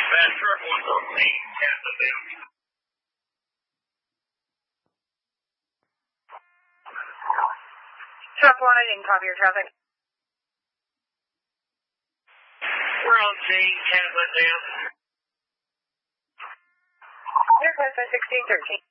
Fast truck 114, Catlett down. Truck 1, I didn't copy your traffic. We're on scene, Catlett down. Aircraft 1613.